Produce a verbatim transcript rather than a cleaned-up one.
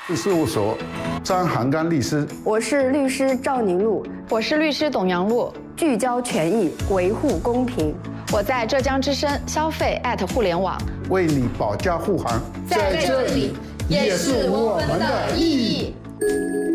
事务所张涵刚律师， 我是律师赵宁露， 我是律师董阳露， 聚焦权益，维护公平。 我在浙江之声消费互联网， 为你保驾护航， 在这里也是我们的意义。